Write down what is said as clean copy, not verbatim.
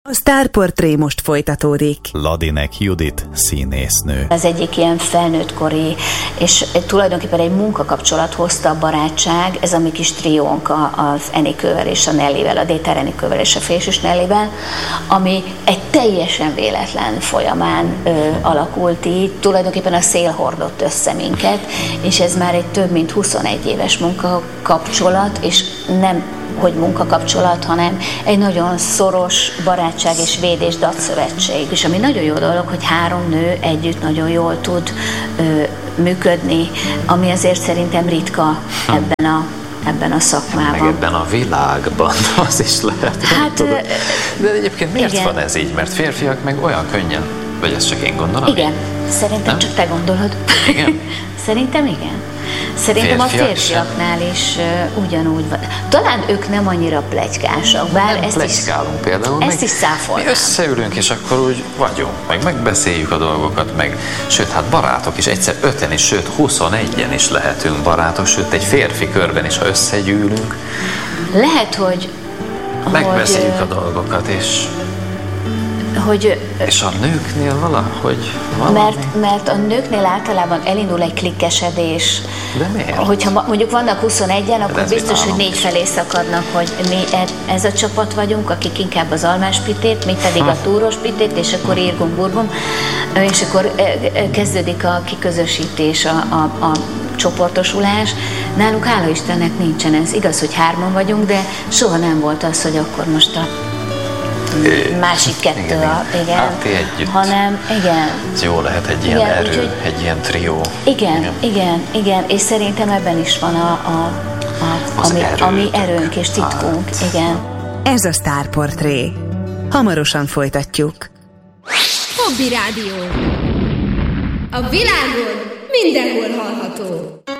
A Sztárportré most folytatódik. Ladinek Judit színésznő. Ez egyik ilyen felnőttkori, és tulajdonképpen egy munkakapcsolat hozta a barátság, ez a mi kis triónk az Enikővel és a Nellivel, a Déter Enikővel és a Fésűs Nellivel, ami egy teljesen véletlen folyamán alakult így. Tulajdonképpen a szél hordott össze minket, és ez már egy több mint 21 éves munkakapcsolat, és nem hogy munkakapcsolat, hanem egy nagyon szoros barátság és védés datszövetség. És ami nagyon jó dolog, hogy 3 nő együtt nagyon jól tud működni, ami azért szerintem ritka ebben a szakmában. Meg ebben a világban az is lehet. Hát, de egyébként miért igen. Van ez így? Mert férfiak meg olyan könnyen, vagy ezt csak én gondolom? Igen, szerintem nem? Csak te gondolod. Igen? Szerintem igen. Szerintem a férfiaknál is ugyanúgy van. Talán ők nem annyira pletykásak, bár nem ezt pletykálunk például. Ezt is száfolnám. Mi összeülünk, és akkor úgy vagyunk, meg megbeszéljük a dolgokat, meg sőt, hát barátok is, egyszer 5-en is, sőt 21-en is lehetünk barátok, sőt egy férfi körben is, ha összegyűlünk. Lehet, hogy megbeszéljük a dolgokat, és a nőknél valahogy mert a nőknél általában elindul egy klikkesedés. De miért? Hogyha mondjuk vannak 21-en, akkor biztos, hogy 4 felé szakadnak, hogy mi ez a csapat vagyunk, akik inkább az almás pitét, mi pedig a túros pitét, és akkor írgunk, burgunk, és akkor kezdődik a kiközösítés, a csoportosulás. Nálunk hála Istennek nincsen ez. Igaz, hogy 3-an vagyunk, de soha nem volt az, hogy akkor most a másik 2, igen. Hát együtt. Hanem, igen. Ez jó lehet egy ilyen erő, úgyhogy, egy ilyen trió. Igen, és szerintem ebben is van a mi erőnk és titkunk, igen. Ez a Sztárportré. Hamarosan folytatjuk. Hobby Rádió. A világon mindenhol hallható.